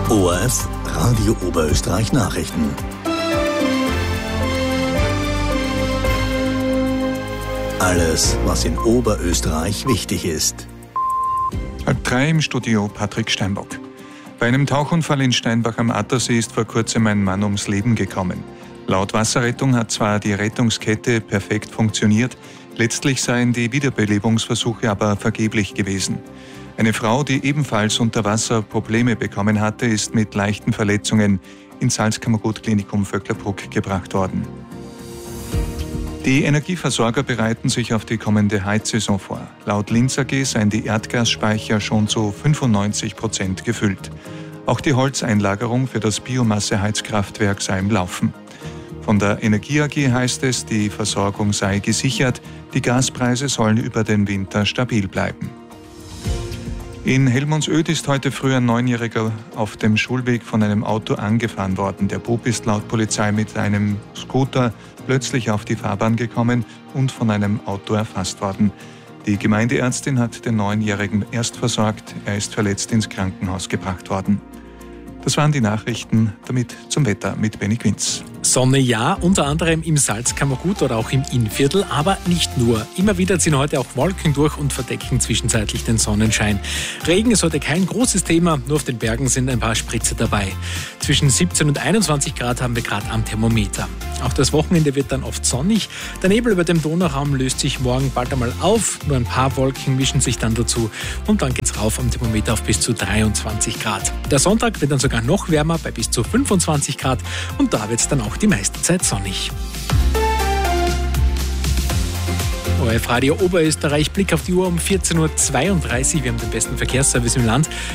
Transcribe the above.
ORF Radio Oberösterreich Nachrichten. Alles, was in Oberösterreich wichtig ist. 2:30 im Studio Patrick Steinbock. Bei einem Tauchunfall in Steinbach am Attersee ist vor kurzem ein Mann ums Leben gekommen. Laut Wasserrettung hat zwar die Rettungskette perfekt funktioniert, letztlich seien die Wiederbelebungsversuche aber vergeblich gewesen. Eine Frau, die ebenfalls unter Wasser Probleme bekommen hatte, ist mit leichten Verletzungen ins Salzkammergut-Klinikum Vöcklerbruck gebracht worden. Die Energieversorger bereiten sich auf die kommende Heizsaison vor. Laut Linz AG seien die Erdgasspeicher schon zu 95% gefüllt. Auch die Holzeinlagerung für das Biomasseheizkraftwerk sei im Laufen. Von der Energie AG heißt es, die Versorgung sei gesichert, die Gaspreise sollen über den Winter stabil bleiben. In Hellmundsöd ist heute früh ein 9-Jähriger auf dem Schulweg von einem Auto angefahren worden. Der Bub ist laut Polizei mit einem Scooter plötzlich auf die Fahrbahn gekommen und von einem Auto erfasst worden. Die Gemeindeärztin hat den 9-Jährigen erst versorgt, er ist verletzt ins Krankenhaus gebracht worden. Das waren die Nachrichten, damit zum Wetter mit Benny Quinz. Sonne ja, unter anderem im Salzkammergut oder auch im Innviertel, aber nicht nur. Immer wieder ziehen heute auch Wolken durch und verdecken zwischenzeitlich den Sonnenschein. Regen ist heute kein großes Thema, nur auf den Bergen sind ein paar Spritze dabei. Zwischen 17 und 21 Grad haben wir gerade am Thermometer. Auch das Wochenende wird dann oft sonnig. Der Nebel über dem Donauraum löst sich morgen bald einmal auf. Nur ein paar Wolken mischen sich dann dazu und dann geht's rauf am Thermometer auf bis zu 23 Grad. Der Sonntag wird dann sogar noch wärmer bei bis zu 25 Grad und da wird's dann auch die meiste Zeit sonnig. ORF Radio Oberösterreich, Blick auf die Uhr um 14.32 Uhr. Wir haben den besten Verkehrsservice im Land.